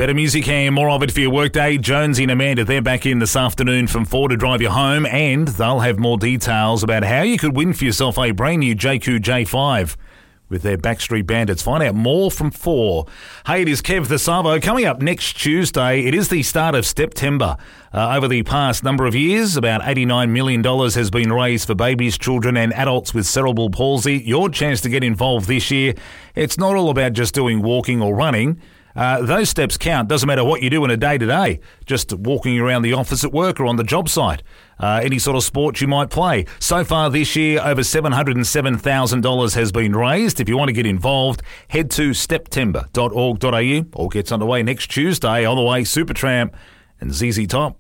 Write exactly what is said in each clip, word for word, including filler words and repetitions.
Better music and more of it for your workday. Jonesy and Amanda, they're back in this afternoon from four to drive you home, and they'll have more details about how you could win for yourself a brand new J Q J five with their Backstreet Bandits. Find out more from four. Hey, it is Kev the Savo. Coming up next Tuesday, it is the start of September. Uh, over the past number of years, about eighty-nine million dollars has been raised for babies, children and adults with cerebral palsy. Your chance to get involved this year. It's not all about just doing walking or running. Uh, those steps count. Doesn't matter what you do in a day-to-day. Just walking around the office at work or on the job site. Uh, any sort of sport you might play. So far this year, over seven hundred seven thousand dollars has been raised. If you want to get involved, head to steptember dot org dot a u. All gets underway next Tuesday. On the way, Supertramp and Z Z Top.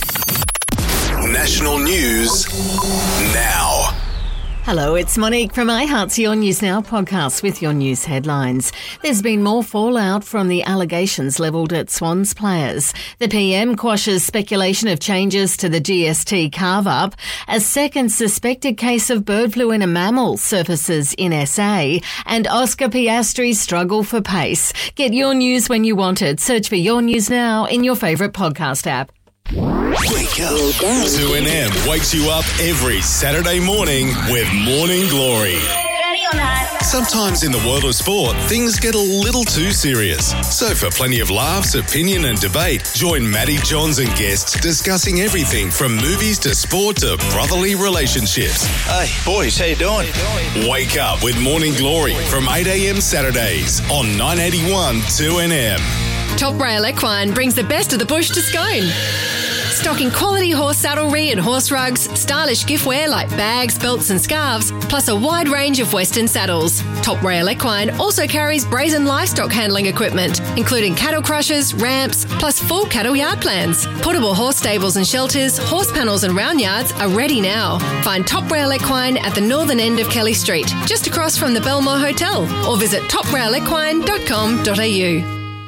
National news now. Hello, it's Monique from iHeart's Your News Now podcast with your news headlines. There's been more fallout from the allegations levelled at Swans players. The P M quashes speculation of changes to the G S T carve-up. A second suspected case of bird flu in a mammal surfaces in S A. And Oscar Piastri's struggle for pace. Get your news when you want it. Search for Your News Now in your favourite podcast app. Wake up. two N M wakes you up every Saturday morning with Morning Glory. Ready or not? Sometimes in the world of sport, things get a little too serious. So for plenty of laughs, opinion and debate, join Matty Johns and guests discussing everything from movies to sport to brotherly relationships. Hey, boys, how you doing? Wake up with Morning Glory from eight a m Saturdays on nine eighty-one two N M. Top Rail Equine brings the best of the bush to Scone. Stocking quality horse saddlery and horse rugs, stylish giftware like bags, belts and scarves, plus a wide range of Western saddles. Top Rail Equine also carries brazen livestock handling equipment, including cattle crushers, ramps, plus full cattle yard plans. Portable horse stables and shelters, horse panels and round yards are ready now. Find Top Rail Equine at the northern end of Kelly Street, just across from the Belmore Hotel, or visit top rail equine dot com dot a u.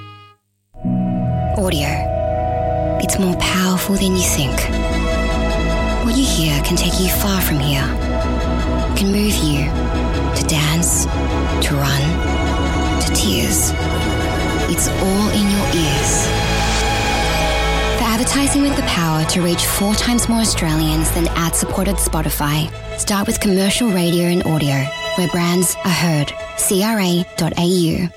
Audio. It's more powerful than you think. What you hear can take you far from here. It can move you to dance, to run, to tears. It's all in your ears. For advertising with the power to reach four times more Australians than ad-supported Spotify, start with commercial radio and audio, where brands are heard. C R A dot a u.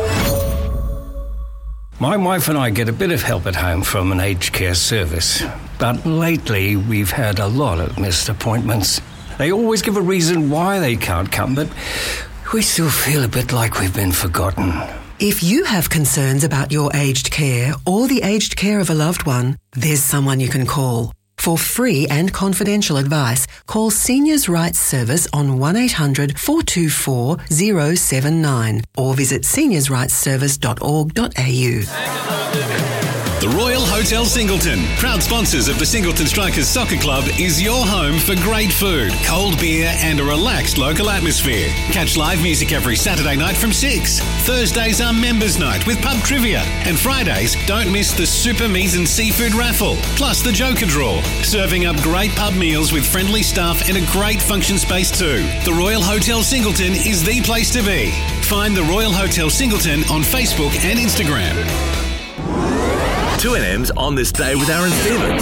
My wife and I get a bit of help at home from an aged care service, but lately we've had a lot of missed appointments. They always give a reason why they can't come, but we still feel a bit like we've been forgotten. If you have concerns about your aged care or the aged care of a loved one, there's someone you can call. For free and confidential advice, call Seniors' Rights Service on one eight hundred four two four zero seven nine or visit seniors rights service dot org dot a u. The Royal Hotel Singleton, proud sponsors of the Singleton Strikers Soccer Club, is your home for great food, cold beer and a relaxed local atmosphere. Catch live music every Saturday night from six. Thursdays are members' night with pub trivia. And Fridays, don't miss the super meat and seafood raffle, plus the Joker draw. Serving up great pub meals with friendly staff and a great function space too. The Royal Hotel Singleton is the place to be. Find the Royal Hotel Singleton on Facebook and Instagram. two N M's On This Day with Aaron Stevens.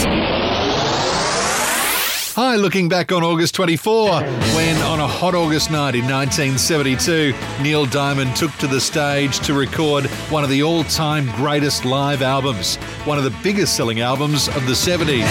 Hi, looking back on August twenty-fourth, when on a hot August night in nineteen seventy-two, Neil Diamond took to the stage to record one of the all-time greatest live albums, one of the biggest selling albums of the seventies.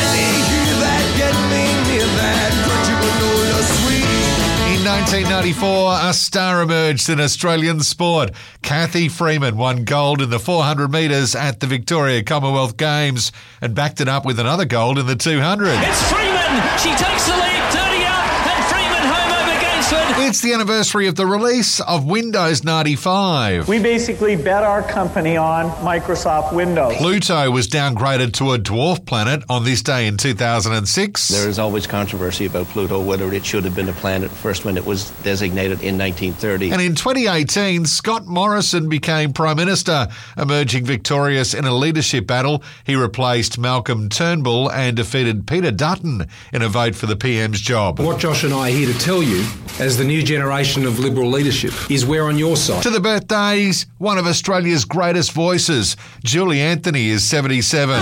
In nineteen ninety-four, a star emerged in Australian sport. Kathy Freeman won gold in the four hundred metres at the Victoria Commonwealth Games and backed it up with another gold in the two hundred. It's Freeman! She takes the lead, thirty up, and Freeman home over Gainsford. It's the anniversary of the release of Windows ninety-five. We basically bet our company on Microsoft Windows. Pluto was downgraded to a dwarf planet on this day in two thousand six. There is always controversy about Pluto, whether it should have been a planet first when it was designated in nineteen thirty. And in twenty eighteen, Scott Morrison became Prime Minister, emerging victorious in a leadership battle. He replaced Malcolm Turnbull and defeated Peter Dutton in a vote for the P M's job. What Josh and I are here to tell you, as the new new generation of Liberal leadership is we're on your side. To the birthdays, one of Australia's greatest voices, Julie Anthony, is seventy-seven.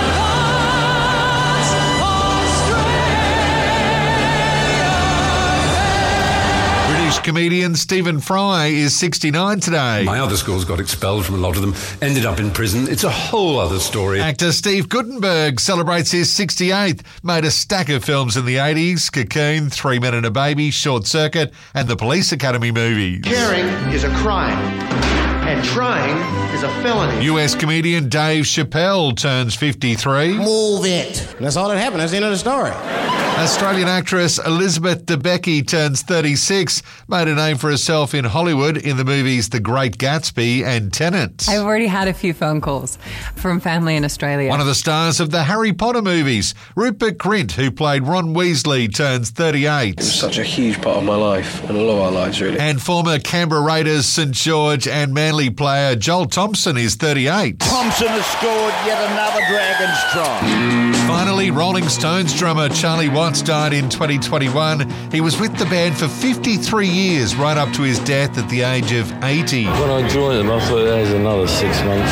Comedian Stephen Fry is sixty-nine today. My other schools got expelled from a lot of them, ended up in prison. It's a whole other story. Actor Steve Guttenberg celebrates his sixty-eighth. Made a stack of films in the eighties, Cocoon, Three Men and a Baby, Short Circuit, and the Police Academy movies. Caring is a crime, and trying is a felony. U S comedian Dave Chappelle turns fifty-three. Move it. That's all that happened. That's the end of the story. Australian actress Elizabeth Debicki turns thirty-six, made a name for herself in Hollywood in the movies The Great Gatsby and Tenet. I've already had a few phone calls from family in Australia. One of the stars of the Harry Potter movies, Rupert Grint, who played Ron Weasley, turns thirty-eight. It was such a huge part of my life and a lot of our lives, really. And former Canberra Raiders, St George and Manly player Joel Thompson is thirty-eight. Thompson has scored yet another Dragons try. Finally, Rolling Stones drummer Charlie Watts died in twenty twenty-one. He was with the band for fifty-three years, right up to his death at the age of eighty. When I joined them, I thought that was another six months.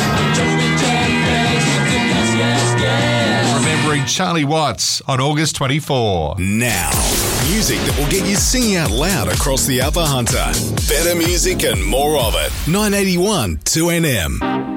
Remembering Charlie Watts on August twenty-fourth. Now, music that will get you singing out loud across the Upper Hunter. Better music and more of it. nine eighty-one two N M.